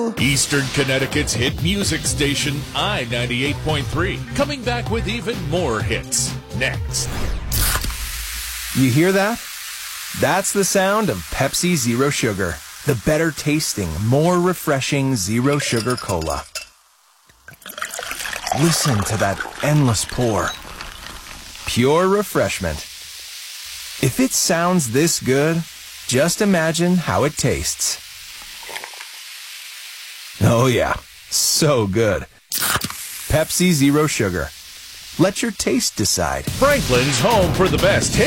Eastern Connecticut's hit music station, I-98.3, coming back with even more hits. Next. You hear that? That's the sound of Pepsi Zero Sugar, the better tasting, more refreshing Zero Sugar Cola. Listen to that endless pour. Pure refreshment. If it sounds this good, just imagine how it tastes. Oh yeah, so good. Pepsi Zero Sugar. Let your taste decide. Franklin's home for the best hits.